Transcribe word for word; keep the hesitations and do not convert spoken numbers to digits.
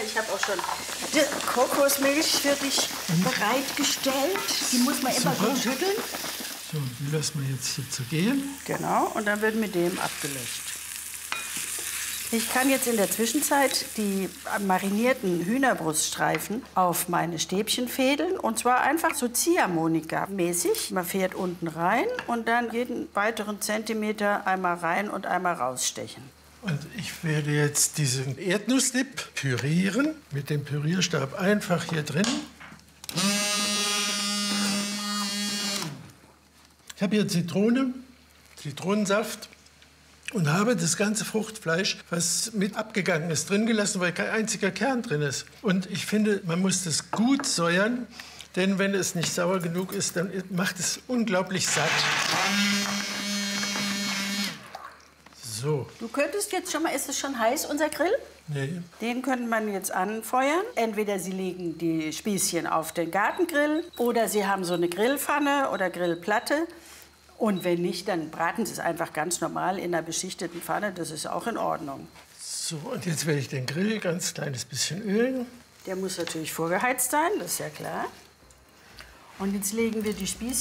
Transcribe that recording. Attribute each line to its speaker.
Speaker 1: Ich habe auch schon die Kokosmilch für dich mhm. bereitgestellt. Die muss man immer
Speaker 2: Super.
Speaker 1: gut schütteln.
Speaker 2: So, die lassen wir jetzt hier zu gehen.
Speaker 1: Genau, und dann wird mit dem abgelöscht. Ich kann jetzt in der Zwischenzeit die marinierten Hühnerbruststreifen auf meine Stäbchen fädeln. Und zwar einfach so Ziehharmonika-mäßig. Man fährt unten rein und dann jeden weiteren Zentimeter einmal rein und einmal rausstechen.
Speaker 2: Und ich werde jetzt diesen Erdnussdip pürieren. Mit dem Pürierstab einfach hier drin. Ich habe hier Zitrone, Zitronensaft. Und habe das ganze Fruchtfleisch, was mit abgegangen ist, drin gelassen, weil kein einziger Kern drin ist. Und ich finde, man muss das gut säuern, denn wenn es nicht sauer genug ist, dann macht es unglaublich satt. So.
Speaker 1: Du könntest jetzt schon mal, ist es schon heiß, unser Grill?
Speaker 2: Nee.
Speaker 1: Den könnte man jetzt anfeuern. Entweder Sie legen die Spießchen auf den Gartengrill oder Sie haben so eine Grillpfanne oder Grillplatte. Und wenn nicht, dann braten Sie es einfach ganz normal in einer beschichteten Pfanne. Das ist auch in Ordnung.
Speaker 2: So, und jetzt werde ich den Grill ganz kleines bisschen ölen.
Speaker 1: Der muss natürlich vorgeheizt sein, das ist ja klar. Und jetzt legen wir die Spießchen